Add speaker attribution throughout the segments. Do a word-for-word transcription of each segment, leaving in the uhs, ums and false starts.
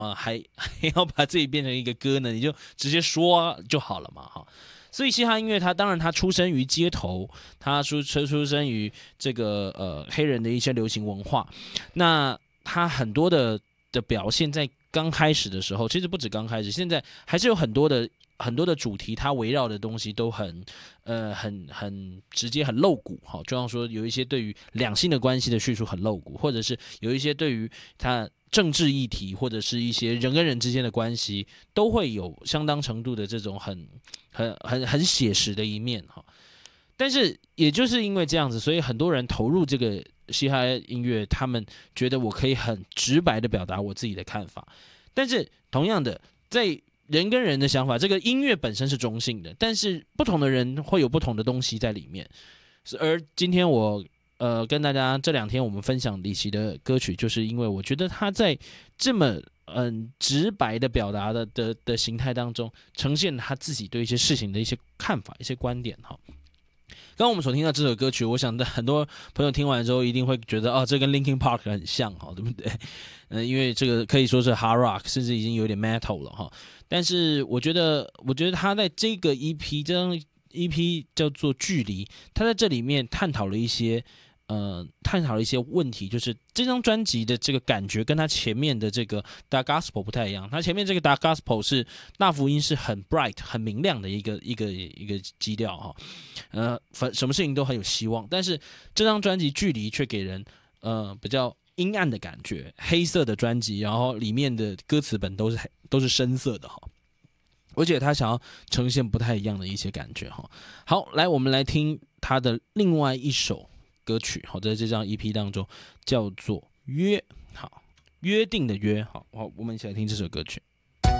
Speaker 1: 啊，还还要把自己变成一个歌呢？你就直接说就好了嘛，哈。所以嘻哈音乐它当然它出生于街头，它出出出生于这个呃黑人的一些流行文化，那它很多的的表现在刚开始的时候，其实不止刚开始，现在还是有很多的很多的主题，它围绕的东西都很呃很很直接，很露骨哈。就像说有一些对于两性的关系的叙述很露骨，或者是有一些对于它政治议题或者是一些人跟人之间的关系，都会有相当程度的这种很很很很写实的一面哈。但是也就是因为这样子，所以很多人投入这个嘻哈音乐，他们觉得我可以很直白的表达我自己的看法。但是同样的，在人跟人的想法，这个音乐本身是中性的，但是不同的人会有不同的东西在里面。而今天我呃跟大家这两天我们分享李琦的歌曲，就是因为我觉得他在这么嗯直白的表达的的的形态当中，呈现他自己对一些事情的一些看法、一些观点哈。刚刚我们所听到这首歌曲，我想很多朋友听完之后一定会觉得，哦，这跟 Linkin Park 很像，哈，对不对？嗯，因为这个可以说是 hard rock， 甚至已经有点 metal 了哈。但是我觉得，我觉得他在这个 E P， 这张 E P 叫做《距离》，他在这里面探讨了一些。呃，探讨了一些问题，就是这张专辑的这个感觉跟他前面的这个 Dark Gospel 不太一样。他前面这个 Dark Gospel 是大福音是很 bright 很明亮的一个一个一个基调哈，呃，什么事情都很有希望。但是这张专辑距离却给人呃比较阴暗的感觉，黑色的专辑，然后里面的歌词本都是都是深色的哈。而且他想要呈现不太一样的一些感觉哈。好，来我们来听他的另外一首歌曲，好，在这张 E P 当中叫做《约》，好，约定的约，好，我们一起来听这首歌曲。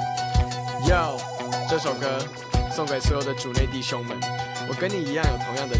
Speaker 2: Yo， 这首歌送给所有的主内弟兄们，我跟你一样有同样的